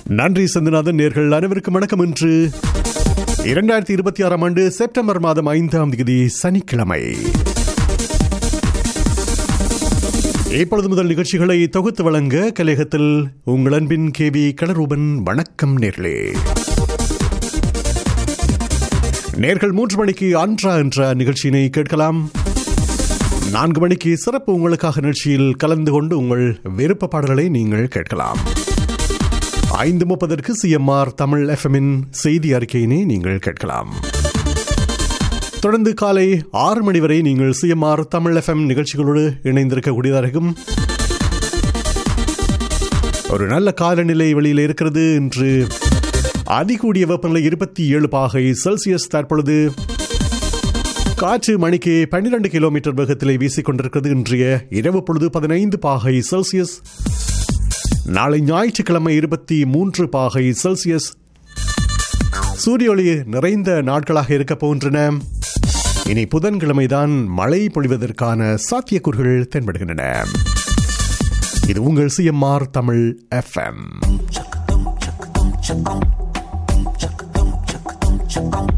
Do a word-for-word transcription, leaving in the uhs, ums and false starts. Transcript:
நன்றி சந்திரநாதன். நேர்கள் அனைவருக்கும் வணக்கம். இன்று இரண்டாயிரத்தி இருபத்தி ஆறாம் ஆண்டு செப்டம்பர் மாதம் ஐந்தாம் தேதி சனிக்கிழமை. இப்பொழுது முதல் நிகழ்ச்சிகளை தொகுத்து வழங்க கலையகத்தில் உங்கள் அன்பின் கே வி கலரூபன். வணக்கம் நேர்களே. நேர்கள் மூன்று மணிக்கு அன்றா என்ற நிகழ்ச்சியினை கேட்கலாம். நான்கு மணிக்கு சிறப்பு உங்களுக்காக நிகழ்ச்சியில் கலந்து கொண்டு உங்கள் விருப்ப பாடல்களை நீங்கள் கேட்கலாம். ஐந்து முப்பதற்கு C M R Tamil F எம்மின் செய்தி அறிக்கையினை நீங்கள் கேட்கலாம். தொடர்ந்து காலை ஆறு மணி வரை நீங்கள் C M R Tamil F M நிகழ்ச்சிகளோடு இணைந்திருக்கக்கூடியதாக இருக்கும். ஒரு நல்ல காலநிலை வெளியில் இருக்கிறது. இன்று அதிகூடிய வெப்பநிலை இருபத்தி ஏழு பாகை செல்சியஸ். தற்பொழுது காற்று மணிக்கு பன்னிரண்டு கிலோமீட்டர் வேகத்திலே வீசிக்கொண்டிருக்கிறது. இன்றைய இரவு பொழுது பதினைந்து பாகை செல்சியஸ். நாளை ஞாயிற்றுக்கிழமை இருபத்தி மூன்று பாகை செல்சியஸ். சூரிய ஒளி நிறைந்த நாட்களாக இருக்க போகின்றன. இனி புதன்கிழமைதான் மழை பொழிவதற்கான சாத்தியக்கூறுகள் தென்படுகின்றன. இது உங்கள் C M R Tamil F M.